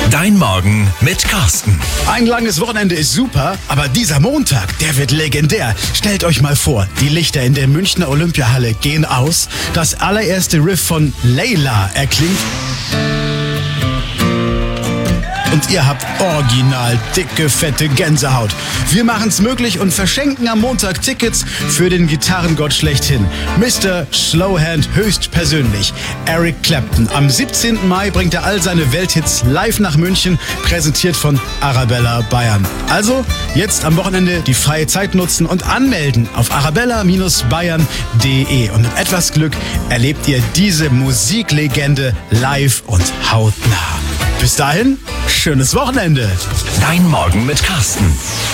Dein Morgen mit Carsten. Ein langes Wochenende ist super, aber dieser Montag, der wird legendär. Stellt euch mal vor, die Lichter in der Münchner Olympiahalle gehen aus, das allererste Riff von Layla erklingt und ihr habt original dicke, fette Gänsehaut. Wir machen's möglich und verschenken am Montag Tickets für den Gitarrengott schlechthin. Mr. Slowhand höchstpersönlich. Eric Clapton. Am 17. Mai bringt er all seine Welthits live nach München, präsentiert von Arabella Bayern. Also, jetzt am Wochenende die freie Zeit nutzen und anmelden auf arabella-bayern.de. Und mit etwas Glück erlebt ihr diese Musiklegende live und hautnah. Bis dahin, schönes Wochenende. Dein Morgen mit Carsten.